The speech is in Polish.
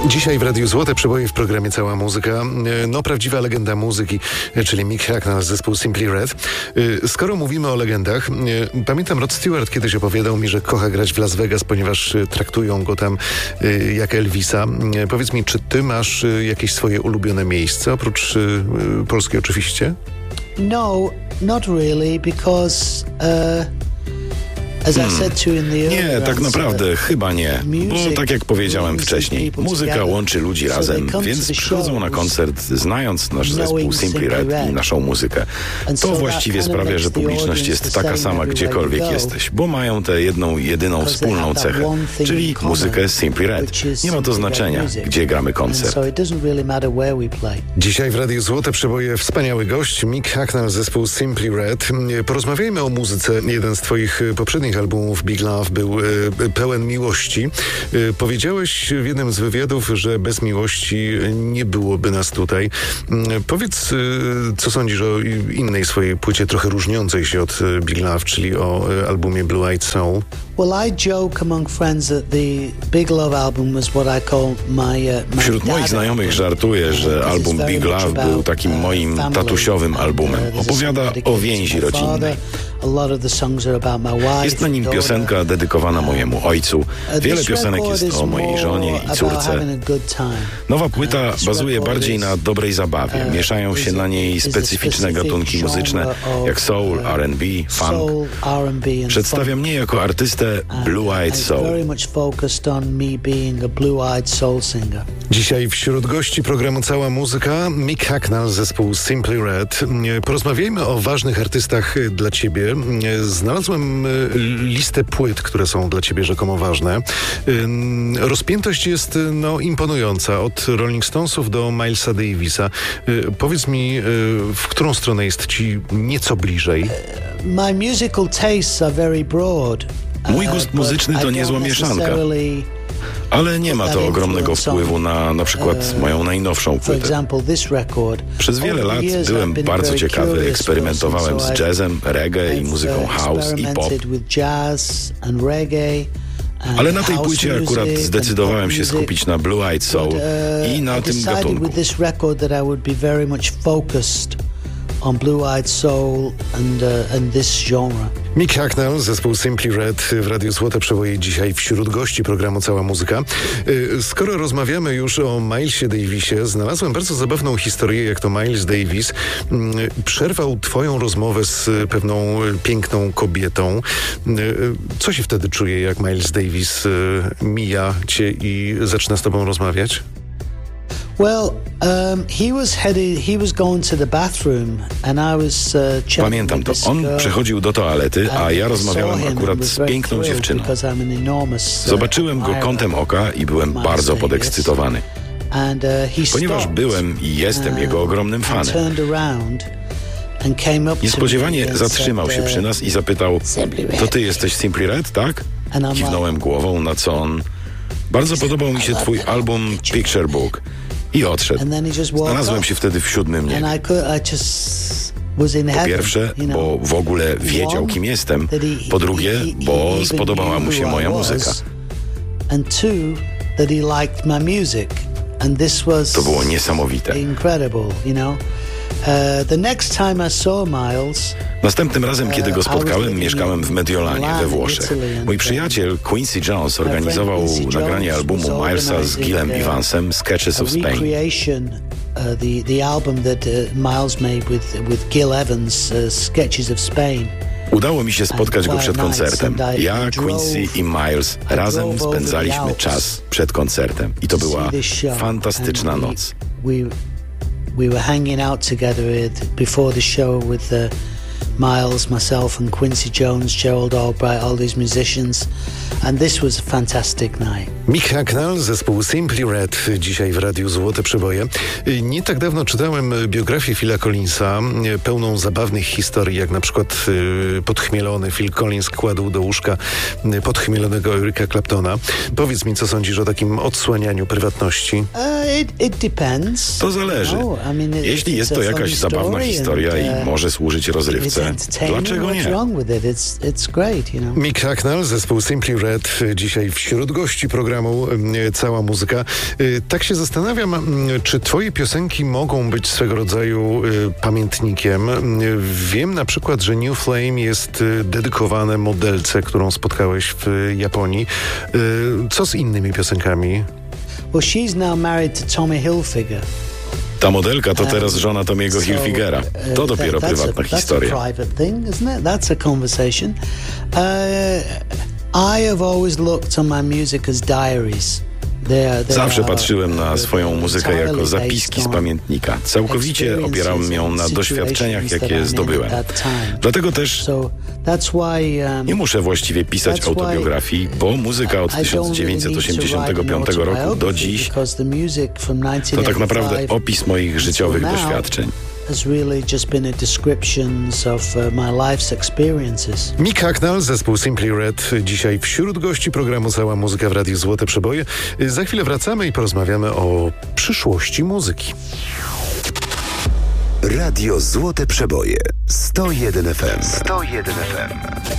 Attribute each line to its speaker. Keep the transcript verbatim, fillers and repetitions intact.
Speaker 1: Dzisiaj w Radiu Złote Przeboje w programie Cała Muzyka. No, prawdziwa legenda muzyki, czyli Mick Hucknall z zespołu Simply Red. Skoro mówimy o legendach, pamiętam Rod Stewart kiedyś opowiadał mi, że kocha grać w Las Vegas, ponieważ traktują go tam jak Elvisa. Powiedz mi, czy ty masz jakieś swoje ulubione miejsce, oprócz Polski oczywiście?
Speaker 2: No, not really, because uh...
Speaker 3: Hmm. Nie, tak naprawdę chyba nie, bo tak jak powiedziałem wcześniej, muzyka łączy ludzi razem, więc przychodzą na koncert znając nasz zespół Simply Red i naszą muzykę. To właściwie sprawia, że publiczność jest taka sama gdziekolwiek jesteś, bo mają tę jedną, jedyną wspólną cechę, czyli muzykę Simply Red. Nie ma to znaczenia, gdzie gramy koncert.
Speaker 1: Dzisiaj w Radiu Złote Przeboje wspaniały gość, Mick Hucknall z zespołu Simply Red. Porozmawiajmy o muzyce. Jeden z twoich poprzednich albumów Big Love był e, pełen miłości. E, powiedziałeś w jednym z wywiadów, że bez miłości nie byłoby nas tutaj. E, powiedz, e, co sądzisz o innej swojej płycie, trochę różniącej się od e, Big Love, czyli o e, albumie Blue Eyed Soul?
Speaker 3: Wśród moich znajomych żartuję, że album Big Love był takim moim tatusiowym albumem. Opowiada o więzi rodzinnej. Jest na nim piosenka dedykowana mojemu ojcu. Wiele piosenek jest o mojej żonie i córce. Nowa płyta bazuje bardziej na dobrej zabawie. Mieszają się na niej specyficzne gatunki muzyczne, jak soul, R and B, funk. Przedstawia mnie jako artystę Blue Eyed Soul.
Speaker 1: Dzisiaj wśród gości programu Cała Muzyka Mick Hucknall z zespołu Simply Red. Porozmawiajmy o ważnych artystach dla ciebie. Znalazłem listę płyt, które są dla ciebie rzekomo ważne. Rozpiętość jest no, imponująca. Od Rolling Stonesów do Milesa Davisa. Powiedz mi, w którą stronę jest ci nieco bliżej?
Speaker 2: My musical tastes are very broad.
Speaker 3: Mój gust muzyczny to niezła mieszanka, ale nie ma to ogromnego wpływu na na przykład moją najnowszą płytę. Przez wiele lat byłem bardzo ciekawy, eksperymentowałem z jazzem, reggae i muzyką house i pop. Ale na tej płycie akurat zdecydowałem się skupić na Blue Eyed Soul i na tym gatunku.
Speaker 2: On Blue Eyed Soul and, uh, and this genre.
Speaker 1: Mick Hucknall, zespół Simply Red w Radiu Złote Przeboje dzisiaj wśród gości programu Cała Muzyka. Skoro rozmawiamy już o Milesie Davisie, znalazłem bardzo zabawną historię, jak to Miles Davis przerwał twoją rozmowę z pewną piękną kobietą. Co się wtedy czuje, jak Miles Davis mija cię i zaczyna z tobą rozmawiać?
Speaker 2: Well, um, he was headed, he was going to the bathroom and I was uh,
Speaker 3: Pamiętam to. On przechodził do toalety, a ja rozmawiałem akurat z piękną dziewczyną. Zobaczyłem go kątem oka i byłem bardzo podekscytowany. Ponieważ byłem i jestem jego ogromnym fanem. Niespodziewanie zatrzymał się przy nas i zapytał: to ty jesteś Simply Red, tak? Kiwnąłem głową, na co on: bardzo podobał mi się twój album Picture Book. I odszedł. Znalazłem się wtedy w siódmym niebie. Po pierwsze, bo w ogóle wiedział, kim jestem. Po drugie, bo spodobała mu się moja muzyka. To było niesamowite. Następnym razem, kiedy go spotkałem, mieszkałem w Mediolanie we Włoszech. Mój przyjaciel Quincy Jones organizował nagranie albumu Milesa z Gilem Evansem, Sketches of Spain. Udało mi się spotkać go przed koncertem. Ja, Quincy i Miles razem spędzaliśmy czas przed koncertem i to była fantastyczna noc.
Speaker 2: We were hanging out together before the show with uh, Miles, myself and Quincy Jones, Gerald Albright, all these musicians, and this was a fantastic night.
Speaker 1: Mick Hucknall, zespół Simply Red, dzisiaj w Radiu Złote Przeboje. Nie tak dawno czytałem biografię Phila Collinsa, pełną zabawnych historii, jak na przykład podchmielony Phil Collins kładł do łóżka podchmielonego Erica Claptona. Powiedz mi, co sądzisz o takim odsłanianiu prywatności?
Speaker 2: Uh, it, it depends.
Speaker 3: To zależy. Jeśli jest to jakaś zabawna historia i może służyć rozrywce, dlaczego nie?
Speaker 1: Mick Hucknall, zespół Simply Red, dzisiaj wśród gości programu programu Cała Muzyka. Tak się zastanawiam, czy twoje piosenki mogą być swego rodzaju pamiętnikiem. Wiem na przykład, że New Flame jest dedykowane modelce, którą spotkałeś w Japonii. Co z innymi piosenkami?
Speaker 2: Well, she's now married to Tommy Hilfiger.
Speaker 3: Ta modelka to teraz żona Tommy'ego Hilfigera. To dopiero prywatna historia.
Speaker 2: That's a private thing, isn't it? That's a conversation. Uh, I have always looked on my music as diaries.
Speaker 3: Zawsze patrzyłem na swoją muzykę jako zapiski z pamiętnika. Całkowicie opierałem ją na doświadczeniach, jakie zdobyłem. Dlatego też nie muszę właściwie pisać autobiografii, bo muzyka od tysiąc dziewięćset osiemdziesiątego piątego roku do dziś to tak naprawdę opis moich życiowych doświadczeń.
Speaker 2: Has really just been a description of uh, my life's experiences.
Speaker 1: Mick Hucknall, zespół Simply Red, dzisiaj wśród gości programu Cała Muzyka w Radiu Złote Przeboje. Za chwilę wracamy i porozmawiamy o przyszłości muzyki.
Speaker 4: Radio Złote Przeboje sto jeden F M. sto jeden F M.